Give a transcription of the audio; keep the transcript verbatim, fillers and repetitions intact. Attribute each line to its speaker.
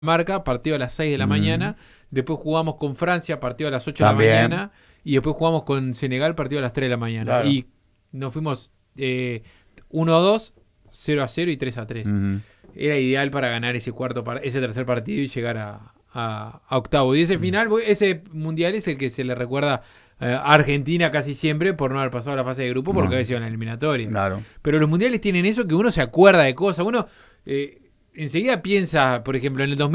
Speaker 1: Marca, partido a las seis de la
Speaker 2: Mm.
Speaker 1: mañana. Después jugamos con Francia, partido a las ocho
Speaker 2: También.
Speaker 1: de la mañana. Y después jugamos con Senegal, partido a las tres de la mañana.
Speaker 2: Claro.
Speaker 1: Y nos fuimos eh, uno a dos, cero a cero y tres a tres.
Speaker 2: Mm.
Speaker 1: Era ideal para ganar ese cuarto par- ese tercer partido y llegar a, a, a octavo. Y ese final, ese mundial es el que se le recuerda eh, a Argentina casi siempre por no haber pasado a la fase de grupo, porque
Speaker 2: No.
Speaker 1: había sido en la eliminatoria.
Speaker 2: Claro.
Speaker 1: Pero los mundiales tienen eso, que uno se acuerda de cosas. Uno eh, enseguida piensa, por ejemplo, en el dos mil